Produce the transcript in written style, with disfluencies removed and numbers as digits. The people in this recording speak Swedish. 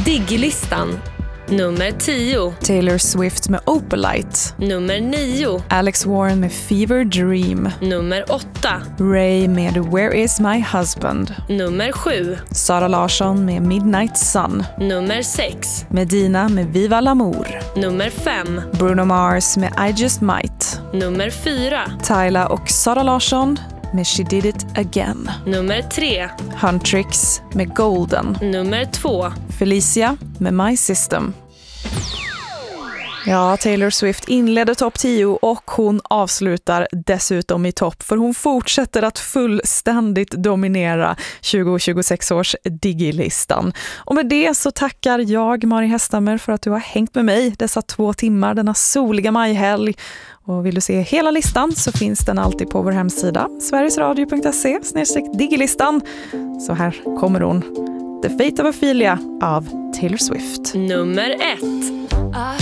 Diggilistan. Nummer 10. Taylor Swift med Opalite. Nummer 9. Alex Warren med Fever Dream. Nummer 8. Ray med Where Is My Husband. Nummer 7. Sara Larsson med Midnight Sun. Nummer 6. Medina med Viva l'Amour. Nummer 5. Bruno Mars med I Just Might. Nummer 4. Tyla och Sara Larsson med She Did It Again. Nummer 3. Huntrix med Golden. Nummer 2. Felicia med My System. Ja, Taylor Swift inledde topp 10 och hon avslutar dessutom i topp, för hon fortsätter att fullständigt dominera 2026 års Diggilistan. Och med det så tackar jag, Mari Hästamer, för att du har hängt med mig dessa 2 timmar denna soliga majhelg. Och vill du se hela listan så finns den alltid på vår hemsida sverigesradio.se/diggilistan. Så här kommer hon. The Fate of Ophelia av Taylor Swift. Nummer 1.